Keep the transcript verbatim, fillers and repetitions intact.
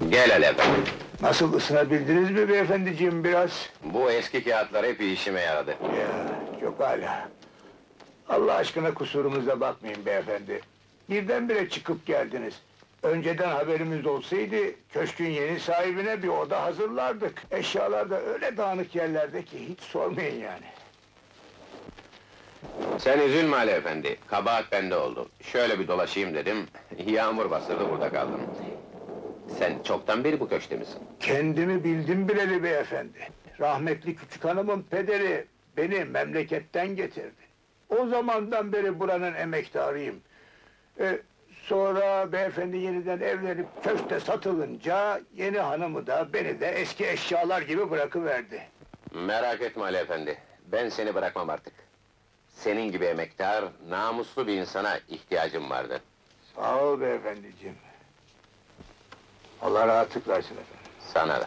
Gel hele efendim. Nasıl ısınabildiniz mi beyefendiciğim biraz? Bu eski kağıtlar hep işime yaradı. Ya, çok âlâ. Allah aşkına kusurumuza bakmayın beyefendi. Birdenbire çıkıp geldiniz. Önceden haberimiz olsaydı, köşkün yeni sahibine bir oda hazırlardık. Eşyalar da öyle dağınık yerlerde ki, hiç sormayın yani. Sen üzülme Ali efendi, kabahat bende oldu. Şöyle bir dolaşayım dedim, yağmur bastırdı burada kaldım. Sen çoktan beri bu köşkte misin? Kendimi bildim bileli beyefendi. Rahmetli küçük hanımın pederi beni memleketten getirdi. O zamandan beri buranın emektarıyım. Ee, sonra beyefendi yeniden evlenip köşkte satılınca yeni hanımı da beni de eski eşyalar gibi bırakıverdi. Merak etme Ali efendi, ben seni bırakmam artık. Senin gibi emektar, namuslu bir insana ihtiyacım vardı. Sağ ol beyefendiciğim. Allah rahatlık versin efendim. Sana da.